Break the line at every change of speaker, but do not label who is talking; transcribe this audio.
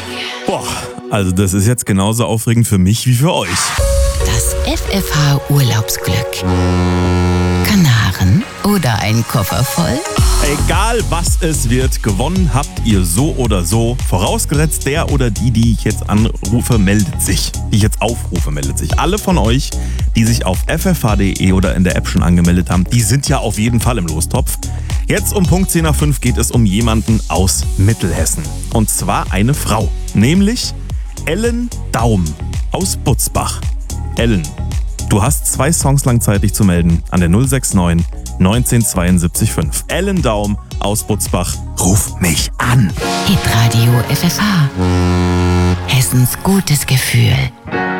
Boah, also das ist jetzt genauso aufregend für mich wie für euch.
Das FFH-Urlaubsglück. Kanaren oder ein Koffer voll?
Egal was es wird, gewonnen habt ihr so oder so. Vorausgesetzt der oder die ich jetzt anrufe, meldet sich. Die ich jetzt aufrufe, meldet sich. Alle von euch, die sich auf ffh.de oder in der App schon angemeldet haben, die sind ja auf jeden Fall im Lostopf. Jetzt um Punkt 10 nach 5 geht es um jemanden aus Mittelhessen. Und zwar eine Frau. Nämlich Ellen Daum aus Butzbach. Ellen, du hast 2 Songs lang Zeit, dich zu melden an der 069 1972 5. Ellen Daum aus Butzbach, ruf mich an.
Hitradio FFH. Hessens gutes Gefühl.